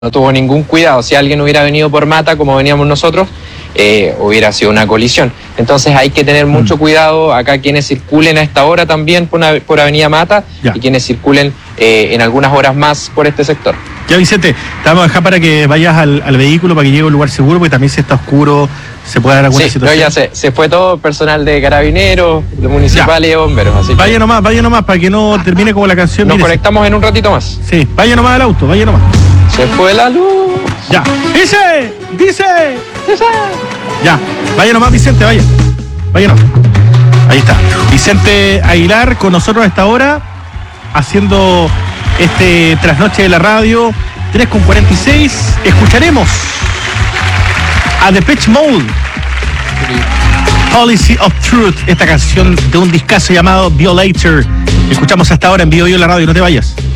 no tuvo ningún cuidado. Si alguien hubiera venido por Mata, como veníamos nosotros, hubiera sido una colisión. Entonces hay que tener mucho cuidado acá quienes circulen a esta hora también por Avenida Mata y quienes circulen en algunas horas más por este sector. Ya, Vicente, te vamos a dejar para que vayas al vehículo, para que llegue a un lugar seguro, porque también si está oscuro se puede dar alguna situación. No, ya se fue todo personal de carabineros, de municipales y bomberos. Así vaya nomás, para que no termine como la canción. Nos conectamos en un ratito más. Sí, vaya nomás al auto, vaya nomás. Se fue la luz. Ya, dice. Ya, vaya nomás, Vicente, vaya nomás. Ahí está, Vicente Aguilar con nosotros a esta hora, haciendo este trasnoche de la radio. 3:46, escucharemos a Depeche Mode, Policy of Truth, esta canción de un discazo llamado Violator. Escuchamos hasta ahora en Vivo en la radio, no te vayas.